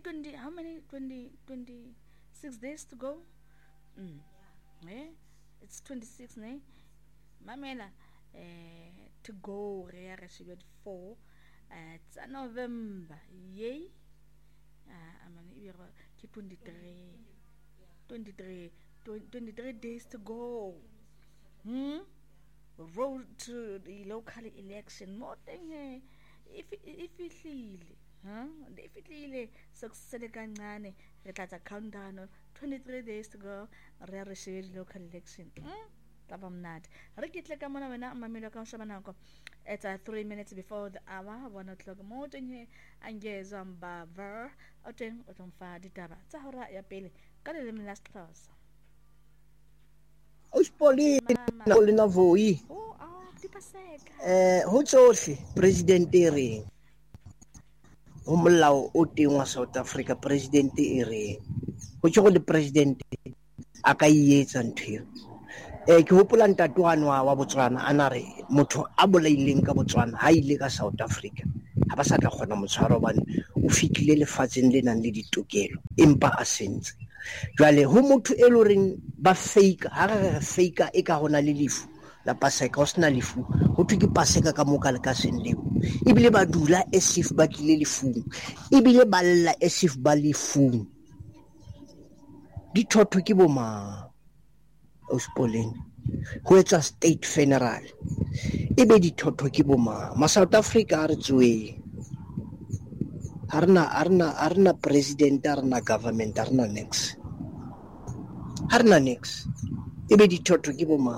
20, how many? 26 days to go. Eh? It's 26, ne? Mamela, to go, re received 4. It's November, yay. I mean, 23, 23 days to go. Road to the local election. More thing, if it definitely successful kancane re tlatsa countdown 23 days to go re receive local election taba mnati re kitle ka mona wena mamelo ka shaba nako it's 3 minutes before the hour 1 o'clock mo teng he angezwa mbava o teng o tmfa ditaba tsa hora ya pele ka leleme la Xhosa Uspolina olina voi ho tsohle president e reng ho molao o teng wa South Africa president e reng ho tshego le president a ka ietsa ntho ke hopola ntatwane wa Botswana ana re motho a bolaileng ka Botswana ha ile ka South Africa ha ba sa tla kgona motshwaro bane o fitlile lefatsheng le nang le ditokelo empa a sentse jwale ho motho e lo reng ba fake ha re fake e ka hona le lefu la paseka o sna lefu ho thwe ke paseka ka moka le ka senleo ebile ba dula esif ba tlile lefung ebile ba lla esif ba lefung dithotho ke boma Uspolina ho etsa state funeral ebe dithotho ke boma ma South Africa re tswe arna president arna government arna next ebe dithotho ke boma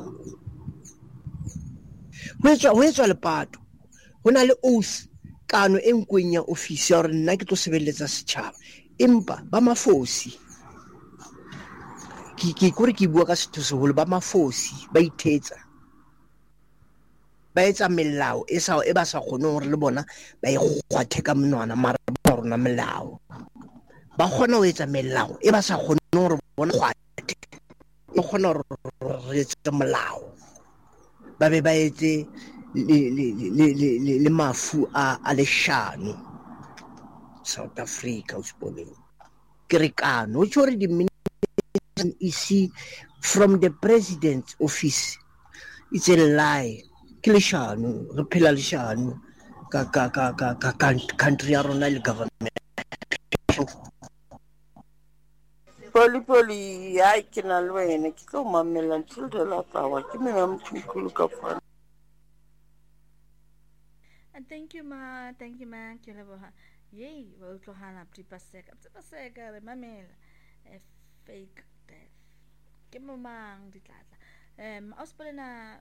ho etswa lepato hona le oath kano e nkweng ya office ya hore nna ke tlo sebeletsa setjhaba empa ba mafosi ke kore ke bua ka setho seholo ba mafosi ba ithetsa ba etsa melao e ba sa kgone hore le bona ba ikgwathe ka monwana mara ba rona melao ba kgona ho etsa melao e ba sa kgone hore bona kgwathe ba kgona hore re etsa molao ba be ba etse le mafu a leshano South Africa Uspolina ke re kano o tshore di isi from the president's office it's a lie ke leshano re phela leshano ka country ya rona le government Poli ya ke na le wena ke tlo mamela ntlo la tsawa ke me mthukulu ka fana. Thank you ma ke leboha yey wa utlwana paseka re mamela fake death ke momang ditlatla Uspolina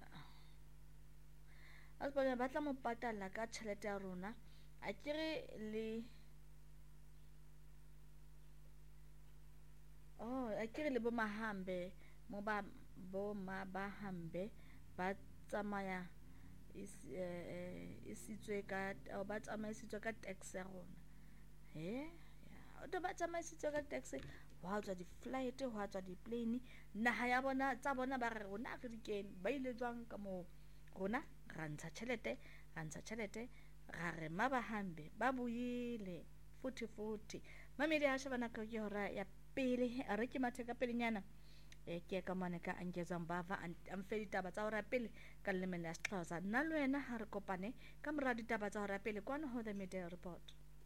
ba tla mo patala ka tšhelete ya rona a kere le bo mahambe mo ba hambe ba tsamaya isitswe ka ba tsamaisitswe ka tax ya rona ba tsamaisitswe ka tax wa tswa di-flight wa tswa di-plane naha ya bona tsa bona ba re rona re dikene ba ile jwang ka mo rona ra ntsha tšhelete ra re ma ba hambe ba buile 40 mamedi a shebana ka ke hora ya pele a re ke matheka pelenyana ke ka mane ka angeza mbava amfe ditaba tsa hora pele ka leleme la Xhosa nna le wena ha re kopane ka mora ditaba tsa hora pele kwana ho the media report.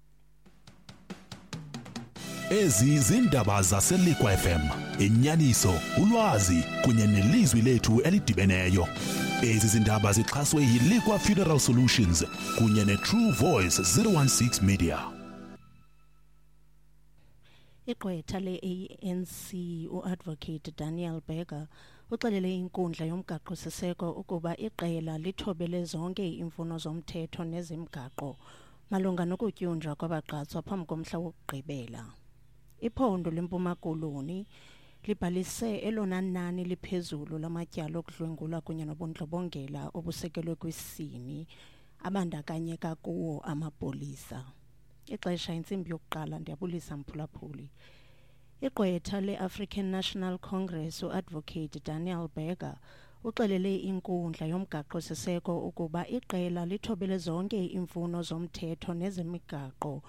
Ezi zindaba zaseLikwa FM inyaniso ulwazi kunye nelizwi lethu elidibeneyo. Ezi zindaba zixhaswe yiLikwa Funeral Solutions kunye neTrue Voice 016 Media. Igqwetha le-ANC uadvocate Daniel Berger uxelele inkundla yomgaqo siseko ukuba iqela lithobele zonke iimfuno zomthetho nezimgaqo malunga nokutyunjwa kwabagqatswa phambi komhla wokugqibela. Iphondo leMpuma Koloni libhalise elona nani liphezulu lamatyala okudlwengula kunye nobundlobongela obusekelwe kwisini abandakanyeka kuwo amapolisa. Ixesha intsimbi yokuqala ndiyabulisa mphulaphuli. Igqwetha le-African National Congress uadvocate Daniel Berger uxelele inkundla yomgaqo siseko ukuba iqela lithobele zonke iimfuno zomthetho nezemigaqo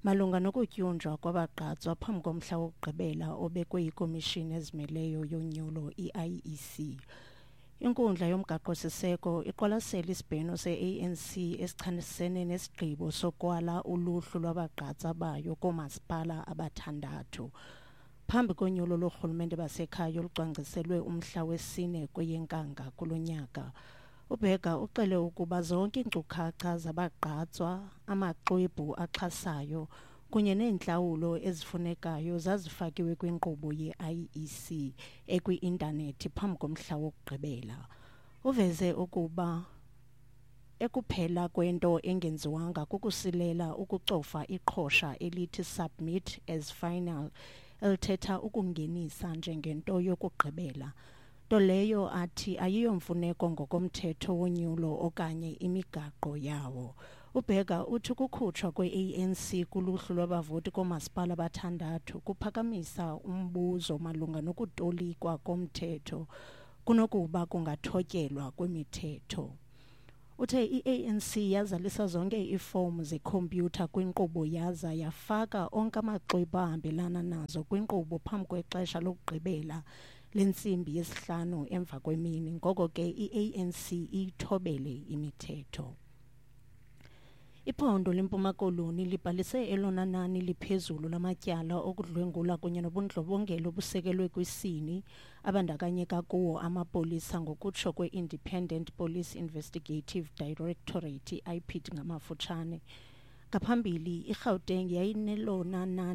malunga nokutyunjwa kwabagqatswa phambi komhla wokugqibela obekwe yikomishini ezimeleyo yonyulo i-IEC. Inkundla yomgaqo-siseko iqwalasela isibheno se-ANC esichanasene nesigqibo sokwala uluhlu lwabagqatsa bayo koomasipala abathandathu phambi konyulo lorhulumente basekhaya olucwangciselwe umhla wesine kweyeNkanga kulo nyaka. UBheka uxele ukuba zonke iinkcukacha zabagqatswa, amaxwebhu axhasayo kunye neentlawulo ezifunekayo zazifakiwe kwinkqubo ye-IEC ekwi-intanethi phambi komhla wokugqibela. Uveze ukuba ekuphela kwento engenziwanga kukusilela ukucofa iqhosha elithi submit as final elithetha ukungenisa njengento yokugqibela, nto leyo athi ayiyomfuneko ngokomthetho wonyulo okanye imigaqo yawo. UBheka uthi ukukhutshwa kwe-ANC kuluhlu lwabavoti koomasipala abathandathu kuphakamisa umbuzo malunga nokutolikwa komthetho kunokuba kungathotyelwa kwemithetho. Uthe i-ANC yazalisa zonke iifomu zekhompyutha kwinkqubo yaza yafaka onke amaxwebhu ahambelana nazo kwinkqubo phambi kwexesha lokugqibela lentsimbi yesihlanu emva kwemini, ngoko ke i-ANC ithobele imithetho. Iphondo leMpuma Koloni libhalise elona nani liphezulu lamatyala okudlwengula kunye nobundlobongela obusekelwe kwisini abandakanyeka kuwo amapolisa ngokutsho kwe-Independent Police Investigative Directorate, IPID ngamafutshane. Ngaphambili, iGauteng yayinelona nani